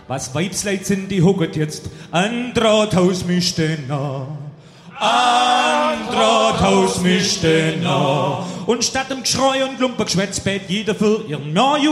Was Weibsleid sind, die hucket jetzt an Drahthaus mischte nah. An Drahthaus mischte nah. Und statt dem Geschrei und Lumpergeschwätz bett jeder für ihren Neuju